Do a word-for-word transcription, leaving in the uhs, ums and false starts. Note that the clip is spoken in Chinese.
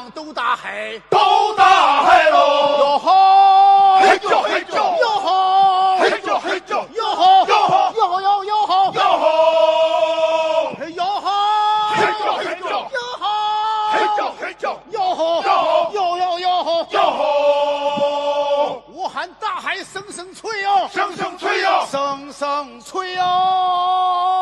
洋都大海， 都大海喽！ 哟吼， 嘿啾嘿啾， 哟吼， 嘿啾嘿啾， 哟吼， 哟吼， 哟吼哟哟吼， 哟吼， 嘿哟吼， 嘿啾嘿啾， 哟吼， 嘿啾嘿啾， 哟吼， 哟吼， 哟哟哟吼， 哟吼！ 我喊大海声声催哟， 声声催哟， 声声催哟。